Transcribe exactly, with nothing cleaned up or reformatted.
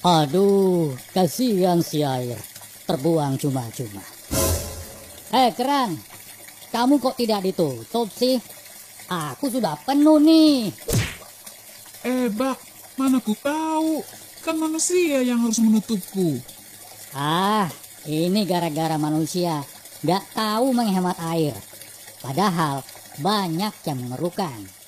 Aduh, kasihan si air. Terbuang cuma-cuma. Hei kerang, kamu kok tidak ditutup sih? Aku sudah penuh nih. Eh Bak, mana ku tahu. Kan manusia yang harus menutupku. Ah, ini gara-gara manusia nggak tahu menghemat air. Padahal banyak yang memerlukan.